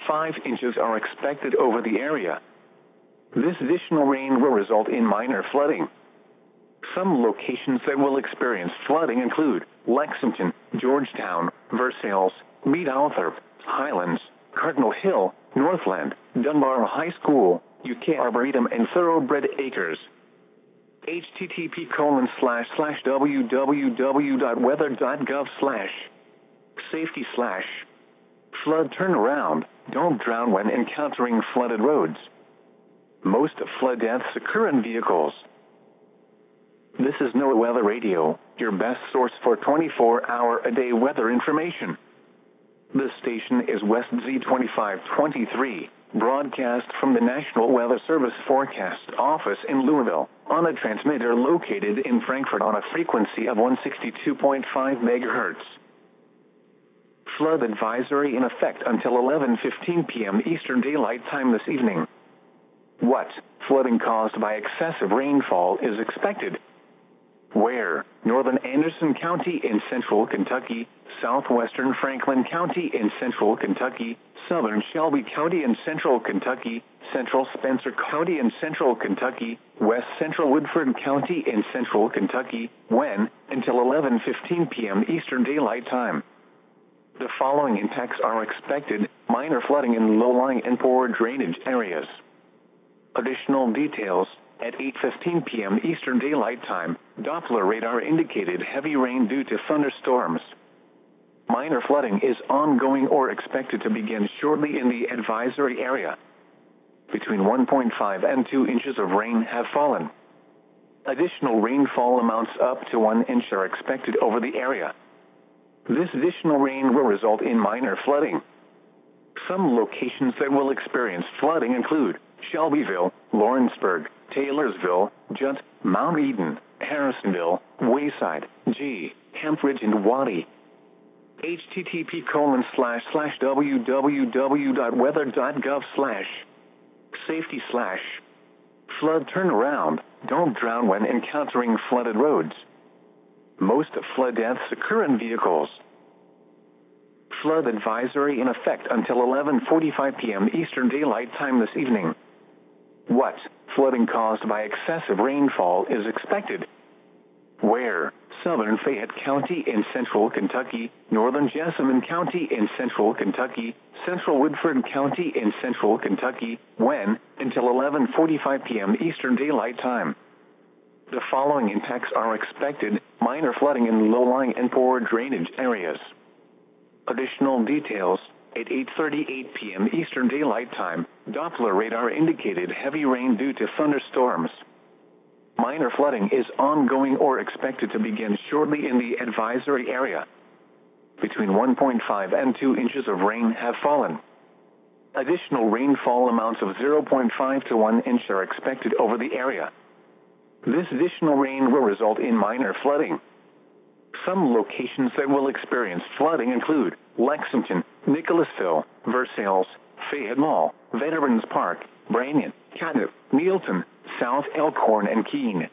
5 inches are expected over the area. This additional rain will result in minor flooding. Some locations that will experience flooding include Lexington, Georgetown, Versailles, Mead Althorpe, Highlands, Cardinal Hill, Northland, Dunbar High School, UK Arboretum, and Thoroughbred Acres. http://www.weather.gov/safety/flood turnaround. Don't drown when encountering flooded roads. Most flood deaths occur in vehicles. This is NOAA Weather Radio, your best source for 24-hour-a-day weather information. This station is West Z2523, broadcast from the National Weather Service Forecast Office in Louisville, on a transmitter located in Frankfort on a frequency of 162.5 MHz. Flood advisory in effect until 11:15 p.m. Eastern Daylight Time this evening. What flooding caused by excessive rainfall is expected? Where? Northern Anderson County in central Kentucky, southwestern Franklin County in central Kentucky, southern Shelby County in central Kentucky, central Spencer County in central Kentucky, west central Woodford County in central Kentucky. When? Until 11:15 p.m. Eastern Daylight Time. The following impacts are expected: minor flooding in low-lying and poor drainage areas. Additional details: at 8:15 p.m. Eastern Daylight Time, Doppler radar indicated heavy rain due to thunderstorms. Minor flooding is ongoing or expected to begin shortly in the advisory area. Between 1.5 and 2 inches of rain have fallen. Additional rainfall amounts up to 1 inch are expected over the area. This additional rain will result in minor flooding. Some locations that will experience flooding include Shelbyville, Lawrenceburg, Taylorsville, Judd, Mount Eden, Harrisonville, Wayside, Hempridge, and Waddy. http://www.weather.gov/safety/flood turnaround. Don't drown when encountering flooded roads. Most flood deaths occur in vehicles. Flood advisory in effect until 11:45 p.m. Eastern Daylight Time this evening. What flooding caused by excessive rainfall is expected? Where? Southern Fayette County in central Kentucky, northern Jessamine County in central Kentucky, central Woodford County in central Kentucky. When? Until 11:45 p.m. Eastern Daylight Time. The following impacts are expected: minor flooding in low-lying and poor drainage areas. Additional details: at 8:38 p.m. Eastern Daylight Time, Doppler radar indicated heavy rain due to thunderstorms. Minor flooding is ongoing or expected to begin shortly in the advisory area. Between 1.5 and 2 inches of rain have fallen. Additional rainfall amounts of 0.5 to 1 inch are expected over the area. This additional rain will result in minor flooding. Some locations that will experience flooding include Lexington, Nicholasville, Versailles, Fayette Mall, Veterans Park, Branyan, Caddo, Neilton, South Elkhorn, and Keene.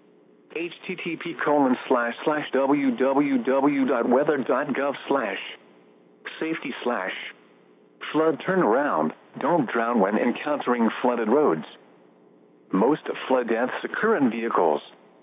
http://www.weather.gov/safety/flood turnaround. Don't drown when encountering flooded roads. Most flood deaths occur in vehicles.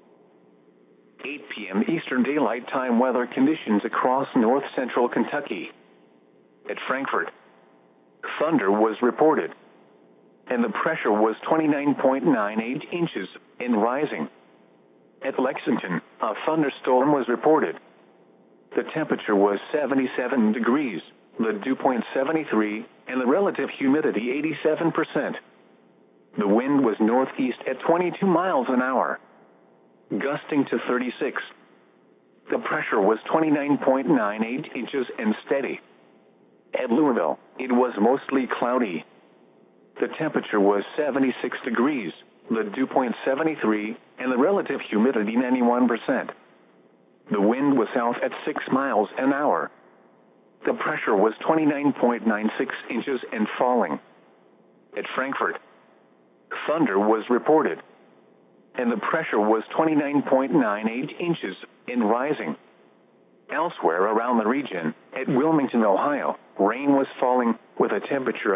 8 p.m. Eastern Daylight Time weather conditions across north-central Kentucky. At Frankfort, thunder was reported, and the pressure was 29.98 inches and rising. At Lexington, a thunderstorm was reported. The temperature was 77 degrees, the dew point 73, and the relative humidity 87%. The wind was northeast at 22 miles an hour, gusting to 36. The pressure was 29.98 inches and steady. At Louisville, it was mostly cloudy. The temperature was 76 degrees, the dew point 73, and the relative humidity 91%. The wind was south at 6 miles an hour. The pressure was 29.96 inches and falling. At Frankfort, thunder was reported, and the pressure was 29.98 inches and rising. Elsewhere around the region, at Wilmington, Ohio, rain was falling with a temperature